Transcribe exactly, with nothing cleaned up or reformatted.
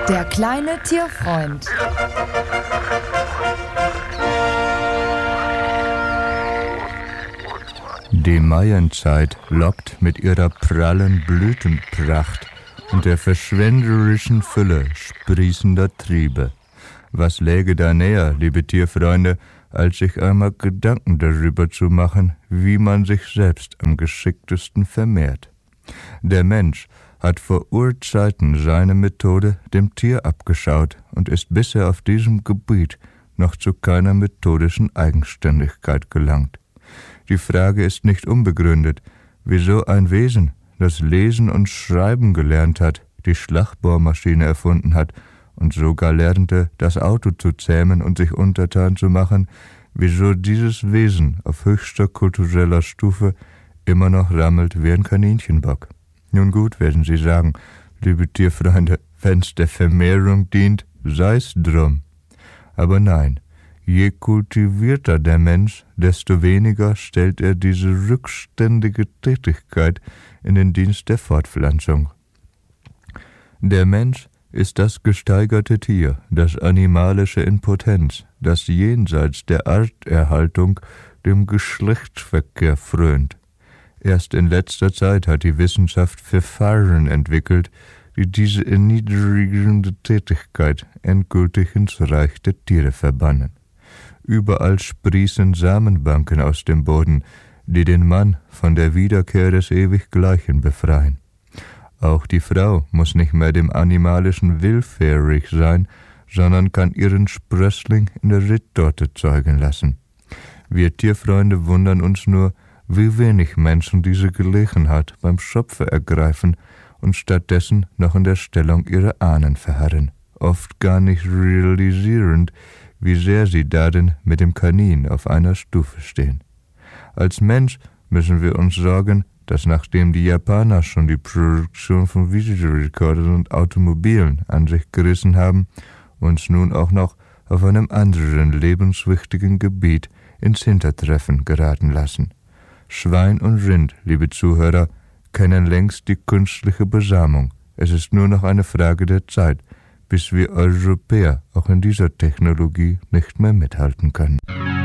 Der kleine Tierfreund. Die Maienzeit lockt mit ihrer prallen Blütenpracht und der verschwenderischen Fülle sprießender Triebe. Was läge da näher, liebe Tierfreunde, als sich einmal Gedanken darüber zu machen, wie man sich selbst am geschicktesten vermehrt. Der Mensch hat vor Urzeiten seine Methode dem Tier abgeschaut und ist bisher auf diesem Gebiet noch zu keiner methodischen Eigenständigkeit gelangt. Die Frage ist nicht unbegründet, wieso ein Wesen, das Lesen und Schreiben gelernt hat, die Schlagbohrmaschine erfunden hat und sogar lernte, das Auto zu zähmen und sich untertan zu machen, wieso dieses Wesen auf höchster kultureller Stufe immer noch rammelt wie ein Kaninchenbock. Nun gut, werden Sie sagen, liebe Tierfreunde, wenn's der Vermehrung dient, sei's drum. Aber nein, je kultivierter der Mensch, desto weniger stellt er diese rückständige Tätigkeit in den Dienst der Fortpflanzung. Der Mensch ist das gesteigerte Tier, das animalische in Potenz, das jenseits der Arterhaltung dem Geschlechtsverkehr frönt. Erst in letzter Zeit hat die Wissenschaft Verfahren entwickelt, die diese erniedrigende Tätigkeit endgültig ins Reich der Tiere verbannen. Überall sprießen Samenbanken aus dem Boden, die den Mann von der Wiederkehr des Ewiggleichen befreien. Auch die Frau muss nicht mehr dem animalischen willfährig sein, sondern kann ihren Sprössling in der Rittorte zeugen lassen. Wir Tierfreunde wundern uns nur, wie wenig Menschen diese Gelegenheit beim Schopfe ergreifen und stattdessen noch in der Stellung ihrer Ahnen verharren, oft gar nicht realisierend, wie sehr sie darin mit dem Kanin auf einer Stufe stehen. Als Mensch müssen wir uns sorgen, dass nachdem die Japaner schon die Produktion von Videorekordern und Automobilen an sich gerissen haben, uns nun auch noch auf einem anderen lebenswichtigen Gebiet ins Hintertreffen geraten lassen. Schwein und Rind, liebe Zuhörer, kennen längst die künstliche Besamung. Es ist nur noch eine Frage der Zeit, bis wir Europäer auch in dieser Technologie nicht mehr mithalten können.